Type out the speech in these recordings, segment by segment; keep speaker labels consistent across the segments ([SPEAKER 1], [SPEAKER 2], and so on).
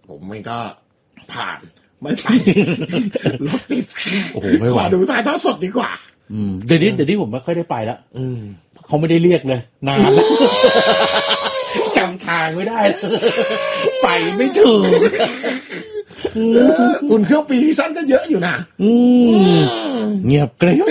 [SPEAKER 1] ผมมันก็ผ่านไม่ไปรถติด
[SPEAKER 2] โอ้โหไม่ไหว
[SPEAKER 1] ขอดูถ่ายทอดสดดีกว่า
[SPEAKER 2] เดี๋ยวนี้ผมไม่ค่อยได้ไปแล้วเขาไม่ได้เรียกเลยนานแล้วจำทางไม่ได้ไปไม่ถึง
[SPEAKER 1] อุ่นเครื่องปีสั้นก็เยอะอยู่นะ
[SPEAKER 2] เงียบเกลียว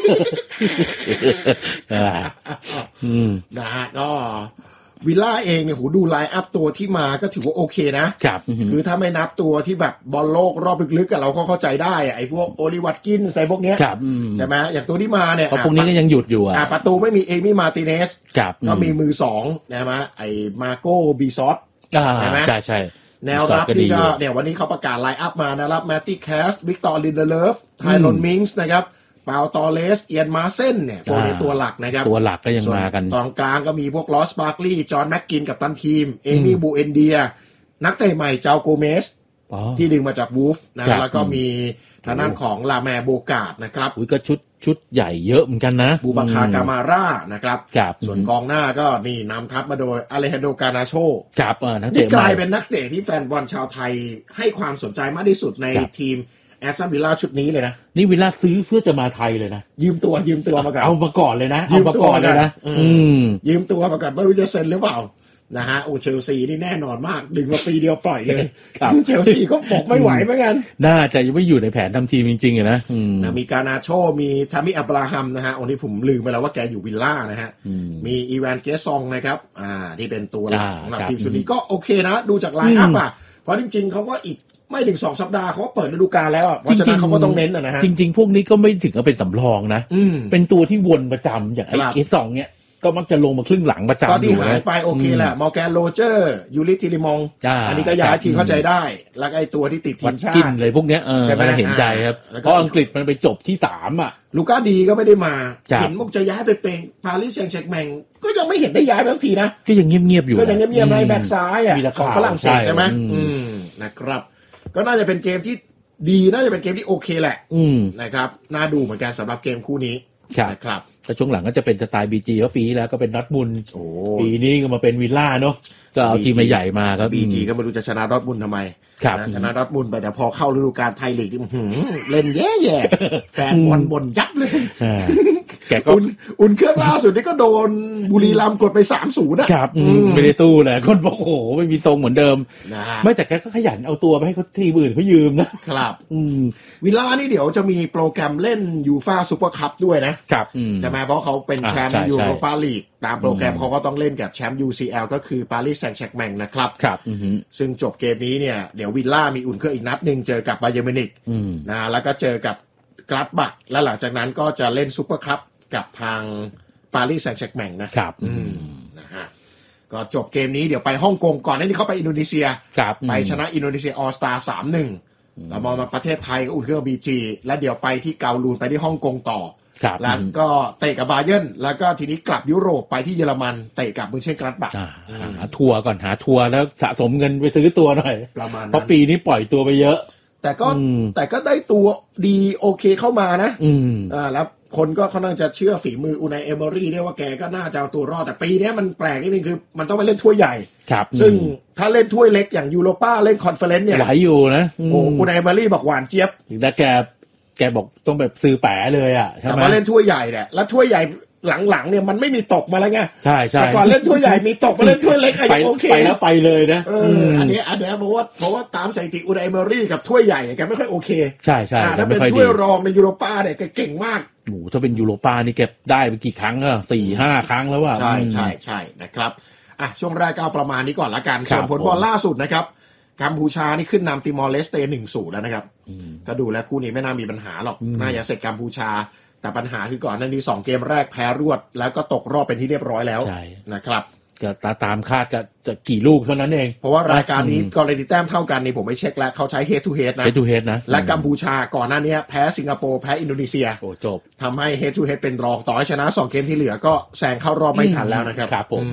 [SPEAKER 1] นะฮะก็วิลล่าเองเนี่ยดูไลน์อัพตัวที่มาก็ถือว่าโอเคนะครับคือถ้าไม่นับตัวที่แบบบอลโลกรอบลึกๆกับเราก็เข้าใจได้ไอ้พวกโอลิวัตกินใส่พวกเนี้ยใช่ไหมอย่างตัวที่มาเนี่ย
[SPEAKER 2] พวกนี้ก็ยังหยุดอยู่
[SPEAKER 1] ประตูไม่มีเอมี่มาร์ติเนสก็มีมือสองนะมั้ยไอ้มาโก้บีซอส
[SPEAKER 2] ใช่ไหมใช่
[SPEAKER 1] แนวรับนี่ก็เนี่ยวันนี้เขาประกาศไลน์อัพมานะครับแมตตี้แคสวิกตอร์ลินเดเลฟไทรอนมิงส์นะครับปาลตอเลสเอียนมาเซนเนี่ยพวกนี้ตัวหลักนะครับ
[SPEAKER 2] ตัวหลักก็ยังมากัน
[SPEAKER 1] ตอนกลางก็มีพวกลอสบาร์คลีย์จอห์นแม็กกินกับตันทีมเอมี่บูเอนเดียนักเตะใหม่เจ้าโกเมสที่ดึงมาจากวูฟนะแล้วก็มีทางด้านของลาแมโบกาดนะครับ
[SPEAKER 2] ก็ชุดใหญ่เยอะเหมือนกันนะ
[SPEAKER 1] บูบังคากามาร่านะครับส่วนกองหน้าก็นี่นำทัพมาโดยอเลฮันโดกานาโชนี่กลายเป็นนักเตะที่แฟนบอลชาวไทยให้ความสนใจมากที่สุดในทีมแอสตันวิลล่าชุดนี้เลยนะ
[SPEAKER 2] นี่วิลล่าซื้อเพื่อจะมาไทยเลยนะ
[SPEAKER 1] ยืมตัวมาก่อน
[SPEAKER 2] เอามาก่อนเลยนะเอามาก่อนเลยนะ
[SPEAKER 1] ยืมตัวมาก่อนไม่รู้จะเซ็นหรือเปล่านะฮะเชลซีนี่แน่นอนมากดึงมาปีเดียวปล่อยเลยเชลซีก็บอกไม่ไหวเหมือนกัน
[SPEAKER 2] น่าจะยังไม่อยู่ในแผนทำทีมจริงๆนะ
[SPEAKER 1] มีกานาโชมีทามิอับราฮัมนะฮะวันนี้ผมลืมไปแล้วว่าแกอยู่วิลล่านะฮะมีอีวานเกซองนะครับที่เป็นตัวหลักของทีมชุดนี้ก็โอเคนะดูจากไลน์อัพเพราะจริงๆเขาก็อีกไม่ถึง2 สัปดาห์เขาเปิดฤดูกาลแล้วเพราะฉะนั้นเขาก็ต้องเน้นนะฮะ
[SPEAKER 2] จริงๆพวกนี้ก็ไม่ถึงกับเป็นสำรองนะเป็นตัวที่วนประจำอย่างไอ้เกสองเนี่ยก็มักจะลงมาครึ่งหลังประจำ
[SPEAKER 1] อยู่นะก็ที่หายไปโอเคแหละมอร์แกนโรเจอร์ยูริทิลิมองอันนี้ก็ย้ายทีเข้าใจได้แล้วไอ้ตัวที่ติดทีมชาติ
[SPEAKER 2] กินเลยพวกเนี้ยไม่ได้เห็นใจครับเพราะอังกฤษมันไปจบที่3
[SPEAKER 1] ลูก้าดีก็ไม่ได้มาเห็นบอกจะย้ายไปเป็นปารีสแซงต์แชร์กแมงก็ยังไม่เห็นได้ย้ายไปสักทีนะ
[SPEAKER 2] ก็ยังเงียบๆอยู่
[SPEAKER 1] ก็ยังเงียบๆในแบ็คซ้ายของฝรั่งเศสใช่ไหมนะครับก็น่าจะเป็นเกมที่ดีน่าจะเป็นเกมที่โอเคแหละนะครับน่าดูเหมือนกันสำหรับเกมคู่นี้นะครับ
[SPEAKER 2] แต่ช่วงหลังก็จะเป็นสไตล์บีจีเพราะปีแล้วก็เป็นดอร์ทมุนด์ปีนี้ก็มาเป็นวิลล่าเนาะก็เอาทีมใหญ่มาก็
[SPEAKER 1] บีจีก็ไม่รู้จะชนะดอร์ทมุนด์ทำไมชนะดอร์ทมุนด์ไปแต่พอเข้าฤดูกาลไทยลีกเล่นแย่ๆแฟนบอลบ่นยับเลย
[SPEAKER 2] แกก็
[SPEAKER 1] อุ่นเครื่องล่าสุดนี่ก็โดนบุรีรัมย์กดไป 3-0
[SPEAKER 2] นะครับไม่ได้สู้แหละคนบอกโอ้โหไม่มีทรงเหมือนเดิมไม่แต่แกก็ขยันเอาตัวไปให้เขาทีมอื่นเขายืม
[SPEAKER 1] นะครับวิลล่านี่เดี๋ยวจะมีโปรแกรมเล่นยูฟ่าซุปเปอร์คัพด้วยนะครับใช่ไหมเพราะเขาเป็นแชมป์ยูโรปาลีกตามโปรแกรมเขาก็ต้องเล่นกับแชมป์ UCL ก็คือปารีสแซงต์แชร์กแมงนะครับซึ่งจบเกมนี้เนี่ยเดี๋ยววิลล่ามีอุ่นเครื่องอีกนัดนึงเจอกับบาเยิร์นมิวนิกนะแล้วก็เจอกับกลาดบัคแล้วหลังจากนั้นก็จะเล่นซุปเปอร์คัพกับทางปารีสแซงต์แชร์กแมงนะครับนะฮะก็จบเกมนี้เดี๋ยวไปฮ่องกงก่อนหน้านี้เขาไปอินโดนีเซียไปชนะอินโดนีเซียออสตาร์ 3-1 แล้วมาประเทศไทยก็อุ่นเครื่อง BG แล้วเดี๋ยวไปที่เกาลูนไปที่ฮ่องกงต่อแล้วก็เตะกับบาเยิร์นแล้วก็ทีนี้กลับยุโรปไปที่เยอรมันเตะกับมือเช่นกลาดบัค
[SPEAKER 2] หาทัวร์ก่อนหาทัวร์แล้วสะสมเงินไปซื้อตัวหน่อย
[SPEAKER 1] ประมาณ
[SPEAKER 2] เพราะปีนี้ปล่อยตัวไปเยอะ
[SPEAKER 1] แต่ก็ได้ตัวดีโอเคเข้ามานะแล้วคนก็ค่อนข้างจะเชื่อฝีมืออูไนเอเมอรี่ได้ว่าแกก็น่าจะเอาตัวรอดแต่ปีนี้มันแปลกนิดนึงคือมันต้องไปเล่นถ้วยใหญ่ซึ่งถ้าเล่นถ้วยเล็กอย่างยูโรป้าเล่นคอนเฟอเรนซ์เนี่ย
[SPEAKER 2] ไหวอยู่นะ
[SPEAKER 1] อูไนเอเมอรี่บอกหวานเจี๊ยบ
[SPEAKER 2] แล้วแกบอกต้องแบบซื้อแปะเลยใช่ไหม
[SPEAKER 1] แต่พอเล่นถ้วยใหญ่เนี่ยแล้วถ้วยใหญ่หลังๆเนี่ยมันไม่มีตกมาแล้วไง
[SPEAKER 2] ใช่
[SPEAKER 1] แต่ก่อนเล่นถ้วยใหญ่มีตกมาเล่นถ้วยเล็ก
[SPEAKER 2] โอเคไปแล้วไปเลยนะ
[SPEAKER 1] อันนี้เพราะว่าตามสถิติอูไนเอเมอรี่กับถ้วยใหญ่แกไม่ค่อยโอเค
[SPEAKER 2] ใช่
[SPEAKER 1] ถ้าเป็นถ้วยรองในยูโรป้าเนี่ยแกเก่งมาก
[SPEAKER 2] โอ้ถ้าเป็นยูโรป้านี่แกได้ไปกี่ครั้งอ่ะ 4-5 ครั้งแล้วว่า
[SPEAKER 1] ใช่นะครับช่วงแรกก็ประมาณนี้ก่อนละกันส่วนผลบอลล่าสุดนะครับกัมพูชานี่ขึ้นนำติมอร์เลสเต 1-0 แล้วนะครับก็ดูแล้วคู่นี้ไม่น่ามีปัญหาหรอกน่าจะเสร็จกัมพูชาแต่ปัญหาคือก่อนหน้านี้2เกมแรกแพ้รวดแล้วก็ตกรอบเป็นที่เรียบร้อยแล้วนะครับ
[SPEAKER 2] ก็ตามคาดก็จะกี่ลูกเท่านั้นเอง
[SPEAKER 1] เพราะว่ารายการนี้กรณีแต้มเท่ากันนี่ผมไม่เช็คแล้วเขาใช้ head to head นะ
[SPEAKER 2] head to head นะ
[SPEAKER 1] และกัมพูชาก่อนหน้านี้แพ้สิงคโปร์แพ้อินโดนีเซีย
[SPEAKER 2] โอ้จบ
[SPEAKER 1] ทำให้ head to head เป็นรองต่อให้ชนะ2เกมที่เหลือก็แซงเข้ารอบไม่ทันแล้วนะครับ
[SPEAKER 2] ครับผม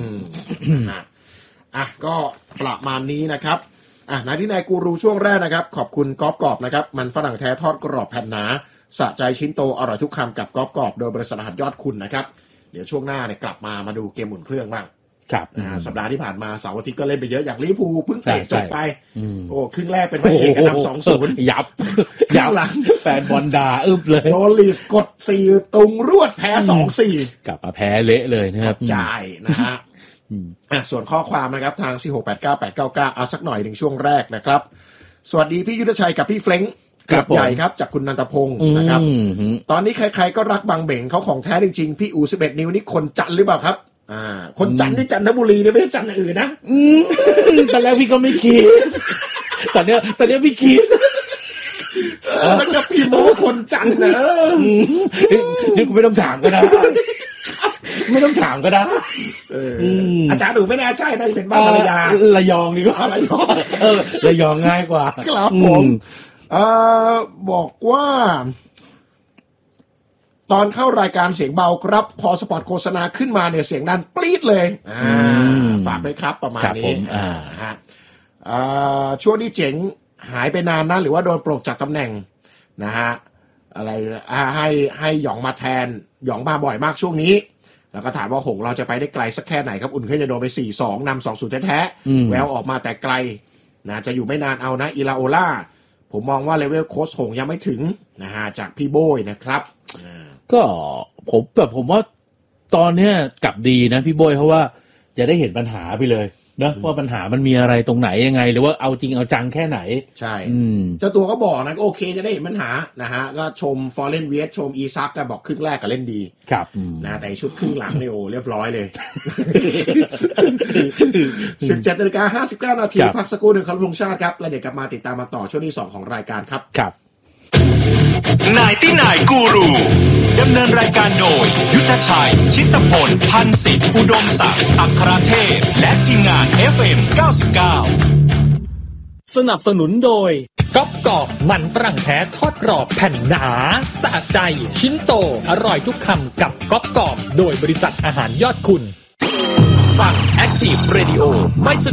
[SPEAKER 1] ก็ประมาณนี้นะครับนายที่นายกูรูช่วงแรกนะครับขอบคุณก๊อฟกรอบนะครับมันฝรั่งแท้ทอดกรอบแผ่นหนาสะใจชิ้นโตอร่อยทุกคำกับก๊อฟกรอบโดยบริษัทรหัสยอดคุณนะครับเดี๋ยวช่วงหน้าเนี่ยกลับมาดูเกมหมุนเครื่องบ้าง
[SPEAKER 2] ครับ
[SPEAKER 1] สัปดาห์ที่ผ่านมาเสาร์อาทิตย์ก็เล่นไปเยอะอย่างลิเวอร์พูลเพิ่งเตะจบไปโอ้ครึ่งแรกเป็นพระเอกนำ 2-0
[SPEAKER 2] ยับหลังแฟนบอลด่าอึบเลย
[SPEAKER 1] โรลิสกด4ตุงรวดแพ้ 2-4
[SPEAKER 2] กลับมาแพ้เละเลยนะครับ
[SPEAKER 1] จ่ายนะฮะส่วนข้อความนะครับทาง 4689899 เอาสักหน่อยถึงช่วงแรกนะครับสวัสดีพี่ยุทธชัยกับพี่เฟล้งกลับใหญ่ครับจากคุณนันทพงศ์นะครับตอนนี้ใครๆก็รักบางเบ่งเขาของแท้จริงๆพี่อู11นิ้วนี่คนจันหรือเปล่าครับคนจันที่จันทบุรีเนี่ยไม่ใช่จันอื่นนะ
[SPEAKER 2] ตอนแรกพี่ก็ไม่คิดตอนเนี้ยพี่คิด
[SPEAKER 1] แล้วก็พี่โมคนจันนะ
[SPEAKER 2] จึงไม่ต้องถามก็ได้ไม่ต้องถามก็ได้
[SPEAKER 1] อาจารย์หนูไม่แน่ใจน่าจะเป็นบ้านภรรยา
[SPEAKER 2] ระยองดีกว่าระยองง่ายกว่า
[SPEAKER 1] ครับผมบอกว่าตอนเข้ารายการเสียงเบาครับพอสปอตโฆษณาขึ้นมาเนี่ยเสียงดังปรี๊ดเลยฝากด้วยครับประมาณนี้ช่วงนี้เจ๋งหายไปนานนะหรือว่าโดนปลดจากตำแหน่งนะฮะอะไรให้หยองมาแทนหยองมาบ่อยมากช่วงนี้แล้วก็ถามว่าหงเราจะไปได้ไกลสักแค่ไหนครับอุ่นเครื่องจะโดนไป 4-2 นำ 2-0 แท้ๆแววออกมาแต่ไกลนะจะอยู่ไม่นานเอานะอิลาโอล่าผมมองว่าเลเวลโค้ชหงยังไม่ถึงนะฮะจากพี่โบยนะครับ
[SPEAKER 2] ก็ผมว่าตอนเนี้ยกลับดีนะพี่โบยเพราะว่าจะได้เห็นปัญหาไปเลยนะว่าปัญหามันมีอะไรตรงไหนยังไงหรือว่าเอาจริงเอาจังแค่ไหน
[SPEAKER 1] ใช่เจ้าตัวก็บอกนะโอเคจะได้เห็นปัญหานะฮะก็ชมฟอร์เรนเวียสชมอีซักก็บอกครึ่งแรกก็เล่นดี
[SPEAKER 2] ครับ
[SPEAKER 1] นะแต่ชุดครึ่งหลังนี่โอ้เรียบร้อยเลย 17:59 นาทีพักสักครู่หนึ่งครับลุงชาติครับแล้วเดี๋ยวกลับมาติดตามมาต่อช่วงที่2ของรายการครับ
[SPEAKER 2] ครับ
[SPEAKER 3] นายตี้นายกูรูดำเนินรายการโดยยุทธชัยชิตพลพันศิษย์อุดมศักดิ์อัครเทพและทีมงาน FM 99
[SPEAKER 4] สนับสนุนโดยก๊อบกรอบมันฝรั่งแท้ทอดกรอบแผ่นหนาสะใจชิ้นโตอร่อยทุกคำกับก๊อบกรอบโดยบริษัทอาหารยอดคุณฟัง Active Radio ไม่